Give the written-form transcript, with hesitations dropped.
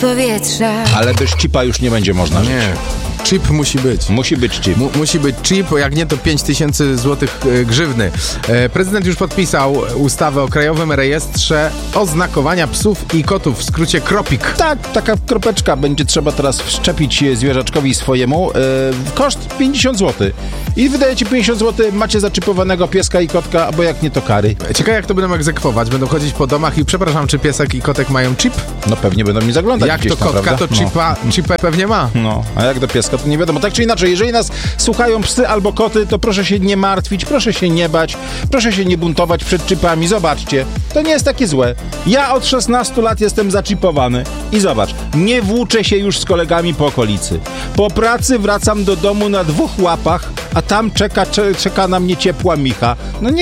powietrza. Ale bez chipa już nie będzie można żyć. Nie. Chip musi być. Musi być chip. Musi być chip, jak nie to 5000 złotych grzywny. Prezydent już podpisał ustawę o Krajowym Rejestrze Oznakowania Psów i Kotów, w skrócie KROPiK. Tak, taka kropeczka będzie trzeba teraz wszczepić zwierzaczkowi swojemu. Koszt 50 zł. I wydajecie 50 zł, macie zaczipowanego pieska i kotka, albo jak nie to kary. Ciekawe, jak to będą egzekwować. Będą chodzić po domach i przepraszam, czy piesek i kotek mają chip? No pewnie będą mi zaglądać. Jak gdzieś to tam, kotka, prawda? to chipę pewnie ma. No, a jak do pieska, to nie wiadomo. Tak czy inaczej, jeżeli nas słuchają psy albo koty, to proszę się nie martwić, proszę się nie bać, proszę się nie buntować przed chipami. Zobaczcie, to nie jest takie złe. Ja od 16 lat jestem zaczipowany i zobacz, nie włóczę się już z kolegami po okolicy. Po pracy wracam do domu na 2 łapach, a tam czeka na mnie ciepła micha. No nie